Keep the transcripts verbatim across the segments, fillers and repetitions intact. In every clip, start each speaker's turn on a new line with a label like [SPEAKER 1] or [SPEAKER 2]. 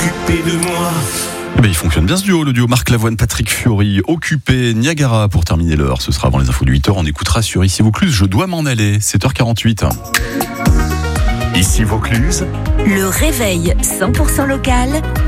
[SPEAKER 1] occupé de moi.
[SPEAKER 2] Eh ben, il fonctionne bien ce duo, le duo Marc Lavoine, Patrick Fiori, Occupé, Niagara. Pour terminer l'heure, ce sera avant les infos de huit heures. On écoutera sur Ici Vaucluse, je dois m'en aller, sept heures quarante-huit.
[SPEAKER 1] Ici Vaucluse,
[SPEAKER 3] le réveil cent pour cent local.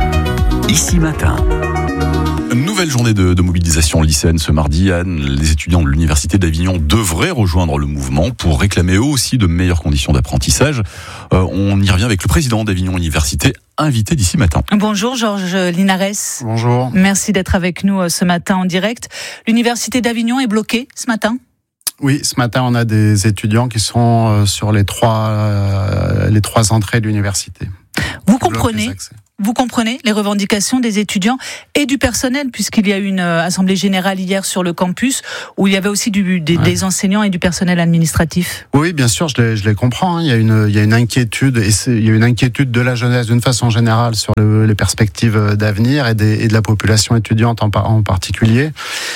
[SPEAKER 1] Ici Matin.
[SPEAKER 2] Nouvelle journée de, de mobilisation lycéenne ce mardi. Anne, les étudiants de l'Université d'Avignon devraient rejoindre le mouvement pour réclamer eux aussi de meilleures conditions d'apprentissage. Euh, on y revient avec le président d'Avignon Université, invité d'Ici Matin.
[SPEAKER 4] Bonjour Georges Linares.
[SPEAKER 5] Bonjour.
[SPEAKER 4] Merci d'être avec nous ce matin en direct. L'Université d'Avignon est bloquée ce matin ?
[SPEAKER 5] Oui, ce matin, on a des étudiants qui sont sur les trois, euh, les trois entrées de l'université.
[SPEAKER 4] Vous comprenez Vous comprenez les revendications des étudiants et du personnel, puisqu'il y a eu une assemblée générale hier sur le campus où il y avait aussi du, des, ouais. des enseignants et du personnel administratif.
[SPEAKER 5] Oui, bien sûr, je les, je les comprends. Hein. Il y a une, il y a une inquiétude, et c'est, il y a une inquiétude de la jeunesse d'une façon générale sur le, les perspectives d'avenir et, des, et de la population étudiante en, en particulier.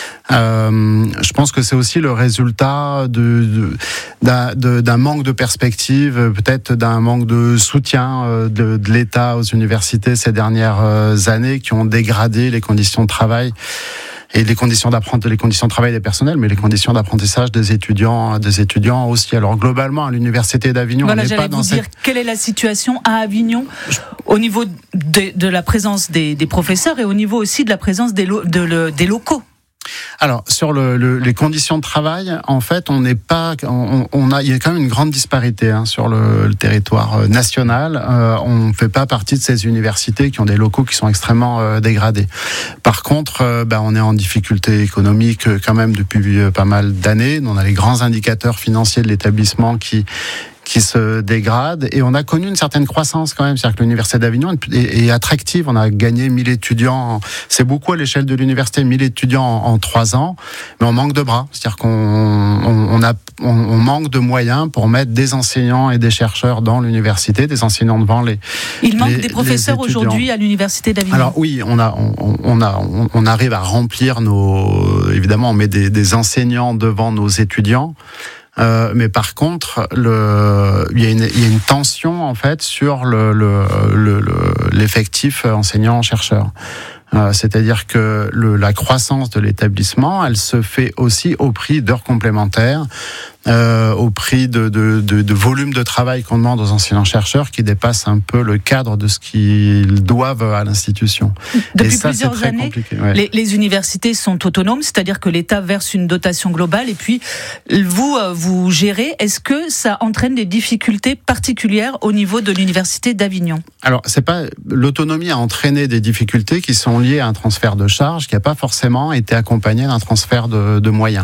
[SPEAKER 5] Euh, je pense que c'est aussi le résultat de, de, d'un, de, d'un manque de perspective, peut-être d'un manque de soutien de, de l'État aux universités ces dernières années qui ont dégradé les conditions de travail et les conditions d'apprentissage, les conditions de travail des personnels, mais les conditions d'apprentissage des étudiants, des étudiants aussi. Alors globalement, à l'université d'Avignon,
[SPEAKER 4] voilà,
[SPEAKER 5] on n'est pas dans
[SPEAKER 4] vous
[SPEAKER 5] cette...
[SPEAKER 4] dire quelle est la situation à Avignon au niveau de, de la présence des, des professeurs et au niveau aussi de la présence des, lo, de, de, des locaux.
[SPEAKER 5] Alors sur le, le, les conditions de travail, en fait, on n'est pas, on, on a, il y a quand même une grande disparité hein, sur le, le territoire national. Euh, on ne fait pas partie de ces universités qui ont des locaux qui sont extrêmement euh, dégradés. Par contre, euh, ben, on est en difficulté économique euh, quand même depuis euh, pas mal d'années. On a les grands indicateurs financiers de l'établissement qui qui se dégrade et on a connu une certaine croissance quand même, c'est-à-dire que l'université d'Avignon est, est attractive, on a gagné mille étudiants, c'est beaucoup à l'échelle de l'université, mille étudiants en, en trois ans, mais on manque de bras, c'est-à-dire qu'on on, on a, on, on manque de moyens pour mettre des enseignants et des chercheurs dans l'université, des enseignants devant les
[SPEAKER 4] Il manque
[SPEAKER 5] les,
[SPEAKER 4] des professeurs aujourd'hui à l'université d'Avignon.
[SPEAKER 5] Alors oui, on a, on, on a, on, on arrive à remplir nos, évidemment on met des, des enseignants devant nos étudiants. Euh, mais par contre, le, il y a une, il y a une tension en fait sur le, le, le, le l'effectif enseignant-chercheur. Euh, c'est-à-dire que le, la croissance de l'établissement, elle se fait aussi au prix d'heures complémentaires, euh, au prix de, de, de, de volume de travail qu'on demande aux enseignants-chercheurs qui dépasse un peu le cadre de ce qu'ils doivent à l'institution.
[SPEAKER 4] Depuis
[SPEAKER 5] Et ça,
[SPEAKER 4] plusieurs
[SPEAKER 5] c'est très
[SPEAKER 4] années,
[SPEAKER 5] compliqué, ouais.
[SPEAKER 4] les, les universités sont autonomes, c'est-à-dire que l'État verse une dotation globale et puis vous, vous gérez. Est-ce que ça entraîne des difficultés particulières au niveau de l'université d'Avignon ?
[SPEAKER 5] Alors, c'est pas l'autonomie a entraîné des difficultés qui sont liées à un transfert de charges qui n'a pas forcément été accompagné d'un transfert de, de moyens.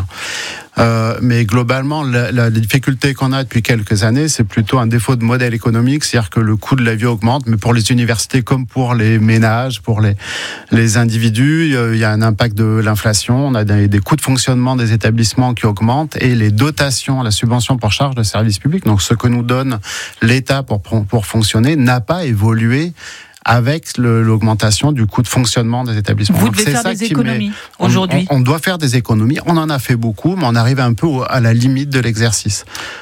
[SPEAKER 5] Euh, mais globalement, la, la difficulté qu'on a depuis quelques années, c'est plutôt un défaut de modèle économique, c'est-à-dire que le coût de la vie augmente, mais pour les universités comme pour les ménages, pour les, les individus, il y a un impact de l'inflation, on a des, des coûts de fonctionnement des établissements qui augmentent et les dotations, la subvention pour charge de service public, donc ce que nous donne l'État pour, pour fonctionner, n'a pas évolué avec le, l'augmentation du coût de fonctionnement des établissements.
[SPEAKER 4] Vous
[SPEAKER 5] Donc,
[SPEAKER 4] devez
[SPEAKER 5] c'est
[SPEAKER 4] faire
[SPEAKER 5] ça
[SPEAKER 4] des
[SPEAKER 5] qui
[SPEAKER 4] économies
[SPEAKER 5] met,
[SPEAKER 4] aujourd'hui.
[SPEAKER 5] On, on, on doit faire des économies. On en a fait beaucoup, mais on arrive un peu à la limite de l'exercice.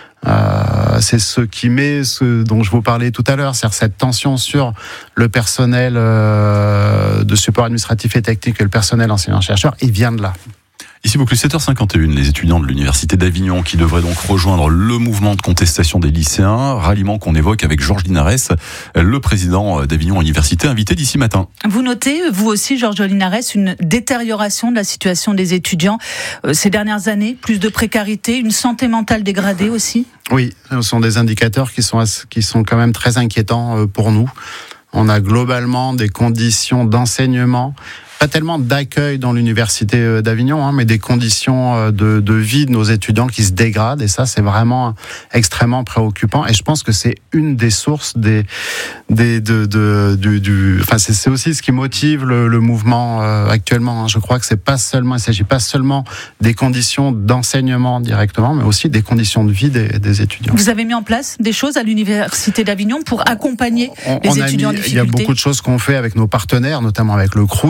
[SPEAKER 5] Euh, c'est ce qui met ce dont je vous parlais tout à l'heure, c'est-à-dire cette tension sur le personnel euh, de support administratif et technique et le personnel enseignant-chercheur, il vient de là.
[SPEAKER 2] Ici Vaucluse, sept heures cinquante et une, les étudiants de l'Université d'Avignon qui devraient donc rejoindre le mouvement de contestation des lycéens, ralliement qu'on évoque avec Georges Linares, le président d'Avignon Université, invité d'Ici Matin.
[SPEAKER 4] Vous notez, vous aussi, Georges Linares, une détérioration de la situation des étudiants euh, ces dernières années, plus de précarité, une santé mentale dégradée aussi ?
[SPEAKER 5] Oui, ce sont des indicateurs qui sont, qui sont quand même très inquiétants pour nous. On a globalement des conditions d'enseignement, pas tellement d'accueil dans l'université d'Avignon, hein, mais des conditions de, de vie de nos étudiants qui se dégradent, et ça c'est vraiment extrêmement préoccupant. Et je pense que c'est une des sources des, des de, de du, du, enfin c'est, c'est aussi ce qui motive le, le mouvement euh, actuellement. Hein. Je crois que c'est pas seulement, il s'agit pas seulement des conditions d'enseignement directement, mais aussi des conditions de vie des, des étudiants.
[SPEAKER 4] Vous avez mis en place des choses à l'université d'Avignon pour accompagner
[SPEAKER 5] on,
[SPEAKER 4] les
[SPEAKER 5] on
[SPEAKER 4] étudiants
[SPEAKER 5] a mis,
[SPEAKER 4] en difficulté.
[SPEAKER 5] Il y a beaucoup de choses qu'on fait avec nos partenaires, notamment avec le Crous. Hein.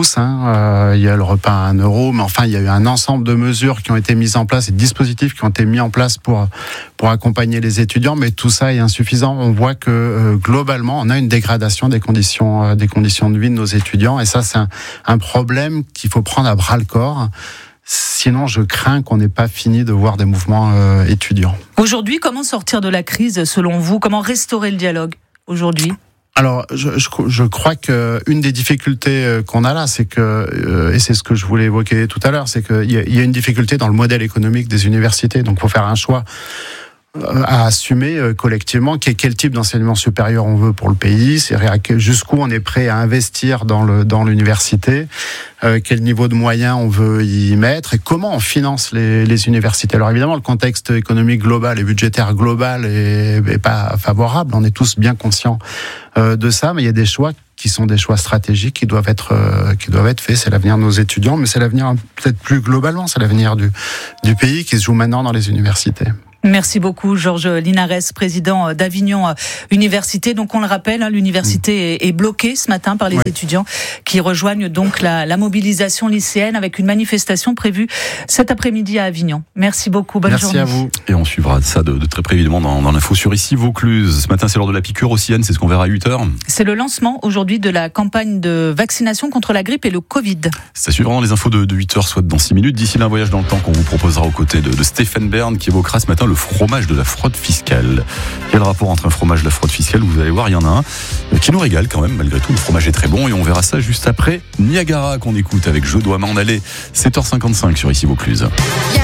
[SPEAKER 5] Hein. Euh, il y a le repas à un euro, mais enfin, il y a eu un ensemble de mesures qui ont été mises en place et de dispositifs qui ont été mis en place pour pour accompagner les étudiants. Mais tout ça est insuffisant. On voit que euh, globalement, on a une dégradation des conditions euh, des conditions de vie de nos étudiants, et ça, c'est un, un problème qu'il faut prendre à bras le corps. Sinon, je crains qu'on n'ait pas fini de voir des mouvements euh, étudiants.
[SPEAKER 4] Aujourd'hui, comment sortir de la crise selon vous? Comment restaurer le dialogue aujourd'hui?
[SPEAKER 5] Alors, je, je, je crois que une des difficultés qu'on a là, c'est que, euh, et c'est ce que je voulais évoquer tout à l'heure, c'est qu'il y a, il y a une difficulté dans le modèle économique des universités. Donc, il faut faire un choix à assumer collectivement quel type d'enseignement supérieur on veut pour le pays, c'est jusqu'où on est prêt à investir dans le dans l'université, euh, quel niveau de moyens on veut y mettre et comment on finance les, les universités. Alors évidemment, le contexte économique global et budgétaire global est, est pas favorable, on est tous bien conscients euh, de ça, mais il y a des choix qui sont des choix stratégiques qui doivent être euh, qui doivent être faits. C'est l'avenir de nos étudiants, mais c'est l'avenir peut-être plus globalement, c'est l'avenir du du pays qui se joue maintenant dans les universités.
[SPEAKER 4] Merci beaucoup, Georges Linares, président d'Avignon Université. Donc, on le rappelle, hein, l'université est, est bloquée ce matin par les ouais. étudiants qui rejoignent donc la, la mobilisation lycéenne avec une manifestation prévue cet après-midi à Avignon. Merci beaucoup, bonne
[SPEAKER 5] Merci
[SPEAKER 4] journée.
[SPEAKER 5] Merci à vous.
[SPEAKER 2] Et on suivra ça de, de très près évidemment dans, dans l'info sur Ici Vaucluse. Ce matin, c'est l'heure de la piqûre aussi, Anne, c'est ce qu'on verra à huit heures.
[SPEAKER 4] C'est le lancement aujourd'hui de la campagne de vaccination contre la grippe et le Covid.
[SPEAKER 2] Ça suivra dans les infos de, de huit heures, soit dans six minutes. D'ici là, un voyage dans le temps qu'on vous proposera aux côtés de, de Stéphane Bern qui évoquera ce matin le fromage de la fraude fiscale. Quel rapport entre un fromage et la fraude fiscale? Vous allez voir, il y en a un qui nous régale quand même, malgré tout. Le fromage est très bon et on verra ça juste après Niagara qu'on écoute avec Je dois m'en aller. sept heures cinquante-cinq sur Ici Vaucluse.